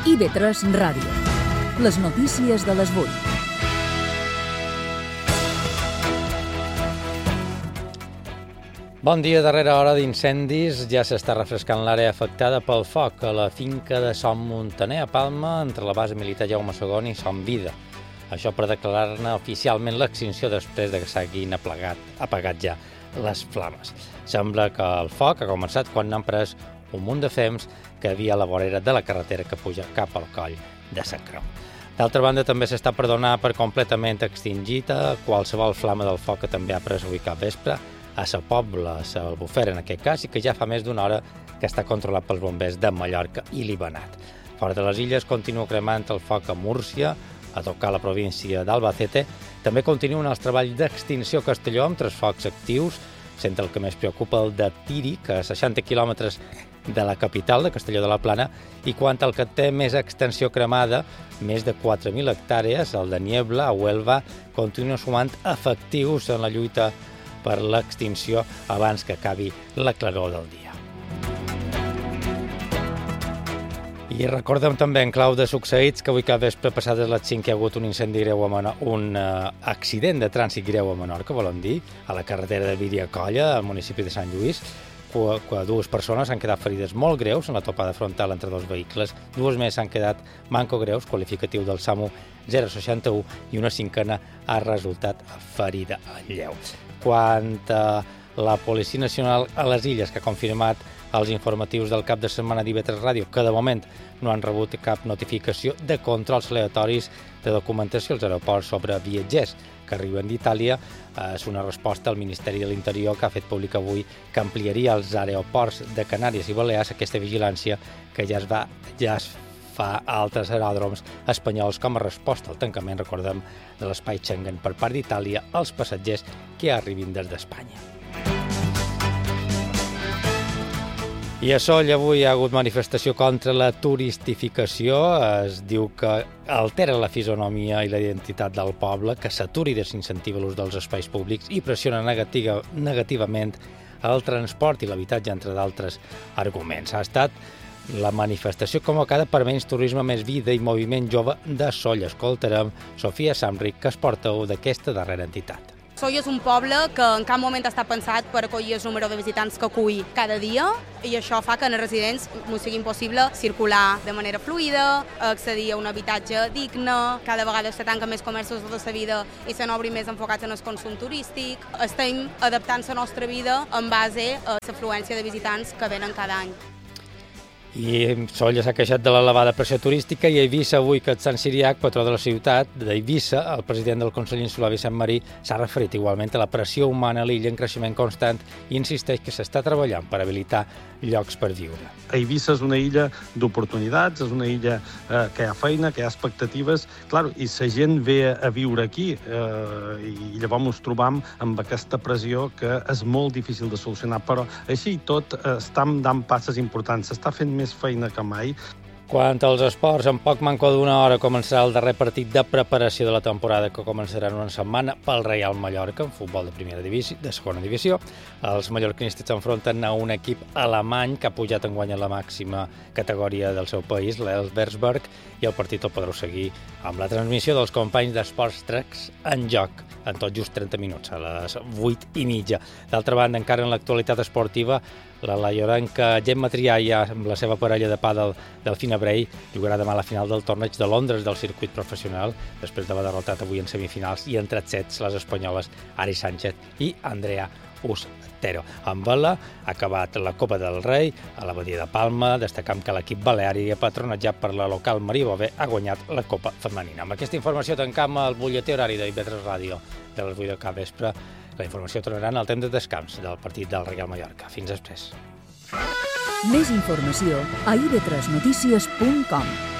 IB3 Ràdio. Les notícies de les 8. Bon dia. Darrera hora d'incendis. Ja s'està refrescant l'àrea afectada pel foc a la finca de Son Muntaner, a Palma, entre la base militar Jaume II i Son Vida. Això per declarar-ne oficialment l'extinció després de que s'hagin apagat ja les flames. Sembla que el foc ha començat quan han pres un munt de fems que hi havia a la vorera de la carretera que puja cap al coll de Sant Creu. D'altra banda, també s'està per donar per completament extingida qualsevol flama del foc que també ha pres avui cap vespre a Sa Pobla, a Sa Albufera en aquest cas, i que ja fa més d'una hora que està controlat pels bombers de Mallorca i Libenat. Fora de les illes continua cremant el foc a Múrcia, a tocar la província d'Albacete. També continuen els treballs d'extinció a Castelló amb 3 focs actius, sent el que més preocupa el de Tíric, a 60 quilòmetres de la capital, de Castelló de la Plana, i quant al que té més extensió cremada, més de 4.000 hectàrees, el de Niebla, a Huelva, continua sumant efectius en la lluita per l'extinció abans que acabi la claror del dia. I recordem també, en clau de succeïts, que avui cap vespre passades les 5 hi ha hagut un incendi greu un accident de trànsit greu a Menorca, volem dir, a la carretera de Víria-Colla, al municipi de Sant Lluís. 2 persones han quedat ferides molt greus en la topada frontal entre 2 vehicles, 2 més han quedat manco greus, qualificatiu del SAMU 061, i una 5a ha resultat ferida lleu. Quant a la Policia Nacional a les Illes, que ha confirmat els informatius del cap de setmana d'IB3 Ràdio, que de moment no han rebut cap notificació de controls aleatoris de documentació als aeroports sobre viatgers que arriben d'Itàlia. És una resposta al Ministeri de l'Interior, que ha fet públic avui que ampliaria als aeroports de Canàries i Balears aquesta vigilància que ja es fa a altres aeròdroms espanyols com a resposta al tancament, recordem, de l'espai Schengen per part d'Itàlia als passatgers que arribin des d'Espanya. I a Sóller avui hi ha hagut manifestació contra la turistificació. Es diu que altera la fisonomia i la identitat del poble, que s'aturi i desincentiva l'ús dels espais públics i pressiona negativament el transport i l'habitatge, entre d'altres arguments. Ha estat la manifestació convocada per menys turisme, més vida i moviment jove de Sóller. Escoltarem Sofia Samric, que es portaveu d'aquesta darrera entitat. Sóller és un poble que en cap moment està pensat per acollir el número de visitants que acull cada dia, i això fa que als residents no sigui impossible circular de manera fluida, accedir a un habitatge digne. Cada vegada se tanquen més comerços de la vida i se n'obrin més enfocats en el consum turístic. Estem adaptant la nostra vida en base a l'afluència de visitants que venen cada any. I Sóller s'ha queixat de l'elevada pressió turística, i a Eivissa, avui que Sant Ciriac, patró de la ciutat d'Eivissa, el president del Consell Insular Vicent Marí s'ha referit igualment a la pressió humana a l'illa en creixement constant i insisteix que s'està treballant per habilitar llocs per viure. Eivissa és una illa d'oportunitats, és una illa que hi ha feina, que hi ha expectatives, clar, i la gent ve a viure aquí, i llavors ens trobam amb aquesta pressió que és molt difícil de solucionar, però així i tot estem dant passes importants, s'està fent més feina que mai. Quant als esports, en poc manco d'una hora començarà el darrer partit de preparació de la temporada, que començarà en una setmana pel Reial Mallorca, en futbol de segona divisió. Els mallorquinistes s'enfronten a un equip alemany que ha pujat enguany a la màxima categoria del seu país, l'Elversberg, i el partit el podreu seguir amb la transmissió dels companys d'Esports Treks en joc, en tot just 30 minuts, a les 8:30. D'altra banda, encara en l'actualitat esportiva, la laiorenca Gemma Triaya, amb la seva parella de pàdel Delfina Bray, jugarà demà a la final del torneig de Londres del circuit professional, després d'haver derrotat avui en semifinals i en 3 sets les espanyoles Ari Sánchez i Andrea Ustero. En vela ha acabat la Copa del Rei a la Badia de Palma. Destacam que l'equip baleari, patronatjat per la local Maria Bové, ha guanyat la Copa femenina. Amb aquesta informació tancam el butlletí horari d'IB3 Ràdio de les 8 de cap vespre. La informació tornarà en el temps de descans del partit del Reial Mallorca. Fins després. Més informació a ib3notícies.com.